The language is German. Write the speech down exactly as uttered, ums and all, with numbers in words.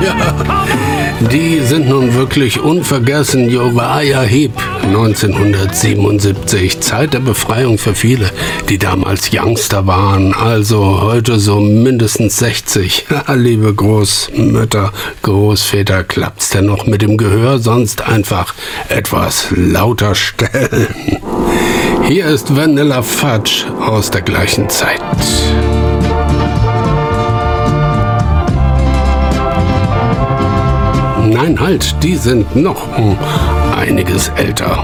Die sind nun wirklich unvergessen. Uriah Heep, neunzehnhundertsiebenundsiebzig. Zeit der Befreiung für viele, die damals Youngster waren. Also heute so mindestens sechzig. Liebe Großmütter, Großväter, klappt's denn noch mit dem Gehör? Sonst einfach etwas lauter stellen. Hier ist Vanilla Fudge aus der gleichen Zeit. Nein, halt, die sind noch hm, einiges älter.